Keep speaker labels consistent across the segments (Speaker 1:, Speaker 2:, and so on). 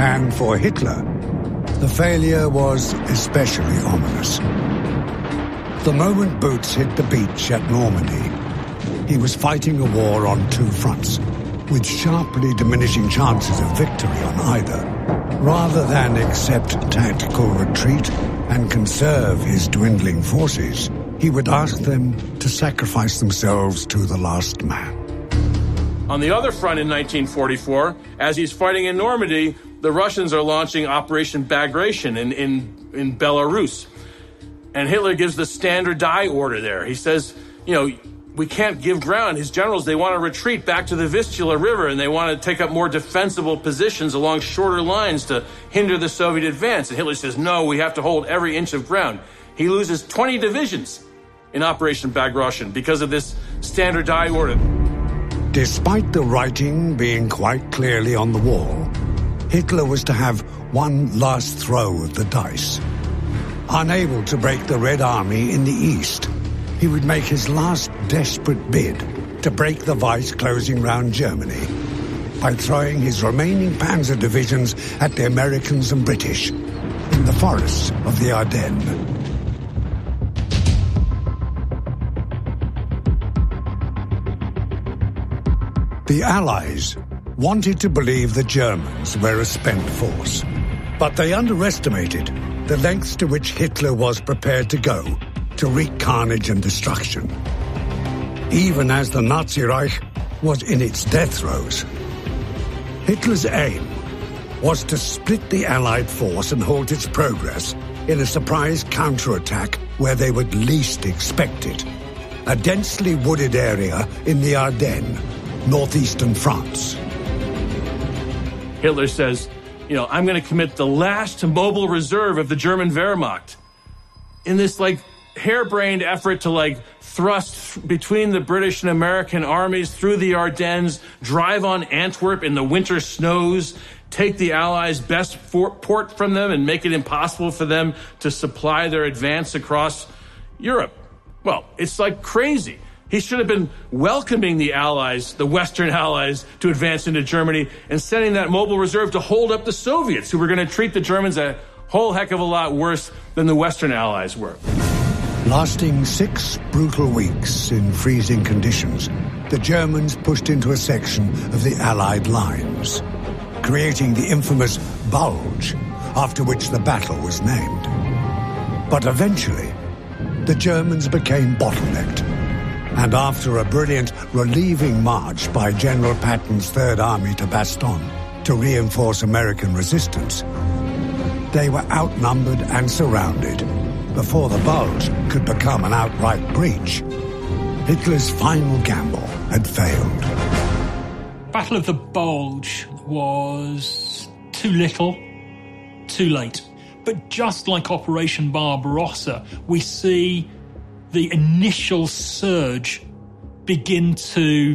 Speaker 1: And for Hitler, the failure was especially ominous. The moment boots hit the beach at Normandy, he was fighting a war on two fronts, with sharply diminishing chances of victory on either. Rather than accept tactical retreat and conserve his dwindling forces, he would ask them to sacrifice themselves to the last man.
Speaker 2: On the other front in 1944, as he's fighting in Normandy, the Russians are launching Operation Bagration in Belarus. And Hitler gives the standard die order there. He says, we can't give ground. His generals, they want to retreat back to the Vistula River, and they want to take up more defensible positions along shorter lines to hinder the Soviet advance. And Hitler says, no, we have to hold every inch of ground. He loses 20 divisions in Operation Bagration because of this standard die order.
Speaker 1: Despite the writing being quite clearly on the wall, Hitler was to have one last throw of the dice. Unable to break the Red Army in the east, he would make his last desperate bid to break the vice closing round Germany by throwing his remaining panzer divisions at the Americans and British in the forests of the Ardennes. The Allies wanted to believe the Germans were a spent force, but they underestimated the lengths to which Hitler was prepared to go to wreak carnage and destruction, even as the Nazi Reich was in its death throes. Hitler's aim was to split the Allied force and halt its progress in a surprise counterattack where they would least expect it, a densely wooded area in the Ardennes, northeastern France.
Speaker 2: Hitler says, I'm going to commit the last mobile reserve of the German Wehrmacht in this harebrained effort to thrust between the British and American armies through the Ardennes, drive on Antwerp in the winter snows, take the Allies' best port from them and make it impossible for them to supply their advance across Europe. Well, it's crazy. He should have been welcoming the Allies, the Western Allies, to advance into Germany and sending that mobile reserve to hold up the Soviets, who were going to treat the Germans a whole heck of a lot worse than the Western Allies were.
Speaker 1: Lasting 6 brutal weeks in freezing conditions, the Germans pushed into a section of the Allied lines, creating the infamous bulge after which the battle was named. But eventually, the Germans became bottlenecked, and after a brilliant relieving march by General Patton's Third Army to Bastogne to reinforce American resistance, they were outnumbered and surrounded before the bulge could become an outright breach. Hitler's final gamble had failed.
Speaker 3: Battle of the Bulge was too little, too late. But just like Operation Barbarossa, we see the initial surge begin to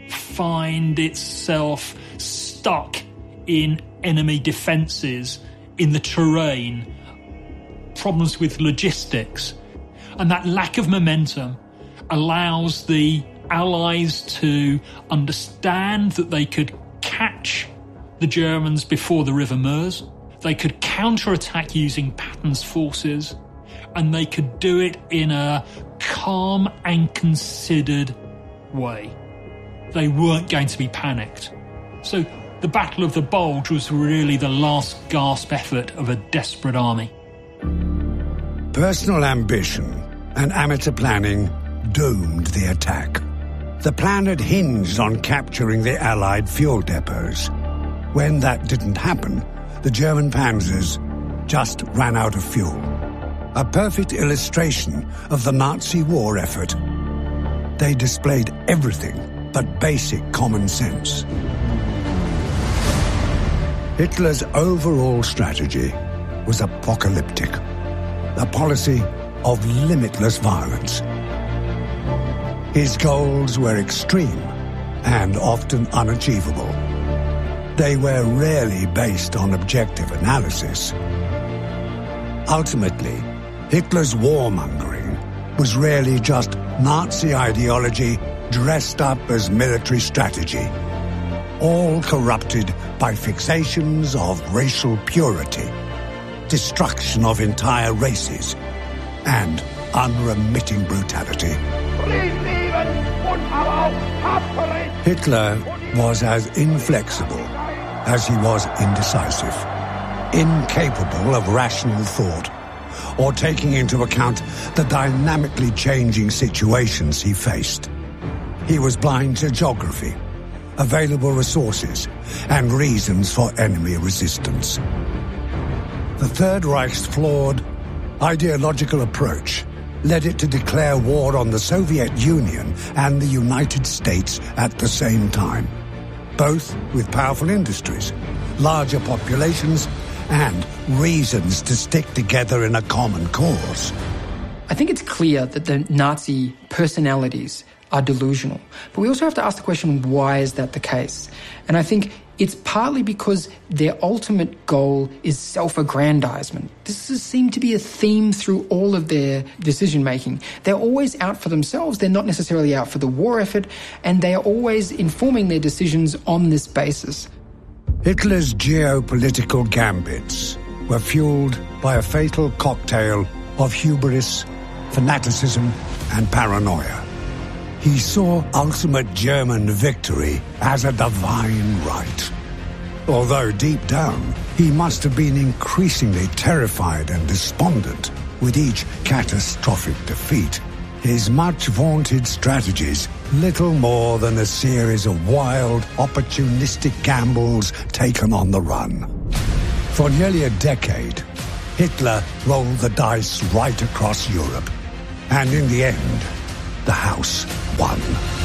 Speaker 3: find itself stuck in enemy defences, in the terrain, problems with logistics. And that lack of momentum allows the Allies to understand that they could catch the Germans before the River Meuse, they could counterattack using Patton's forces, and they could do it in a calm and considered way. They weren't going to be panicked. So the Battle of the Bulge was really the last gasp effort of a desperate army.
Speaker 1: Personal ambition and amateur planning doomed the attack. The plan had hinged on capturing the Allied fuel depots. When that didn't happen, the German panzers just ran out of fuel. A perfect illustration of the Nazi war effort. They displayed everything but basic common sense. Hitler's overall strategy was apocalyptic. A policy of limitless violence. His goals were extreme and often unachievable. They were rarely based on objective analysis. Ultimately, Hitler's warmongering was rarely just Nazi ideology dressed up as military strategy, all corrupted by fixations of racial purity, destruction of entire races, and unremitting brutality. Hitler was as inflexible as he was indecisive, incapable of rational thought or taking into account the dynamically changing situations he faced. He was blind to geography, available resources, and reasons for enemy resistance. The Third Reich's flawed ideological approach led it to declare war on the Soviet Union and the United States at the same time, both with powerful industries, larger populations, and reasons to stick together in a common cause.
Speaker 4: I think it's clear that the Nazi personalities are delusional. But we also have to ask the question, why is that the case? And I think it's partly because their ultimate goal is self-aggrandizement. This seems to be a theme through all of their decision-making. They're always out for themselves. They're not necessarily out for the war effort, and they are always informing their decisions on this basis.
Speaker 1: Hitler's geopolitical gambits were fueled by a fatal cocktail of hubris, fanaticism, and paranoia. He saw ultimate German victory as a divine right. Although deep down, he must have been increasingly terrified and despondent with each catastrophic defeat. His much-vaunted strategies, little more than a series of wild, opportunistic gambles taken on the run. For nearly a decade, Hitler rolled the dice right across Europe. And in the end, the House won.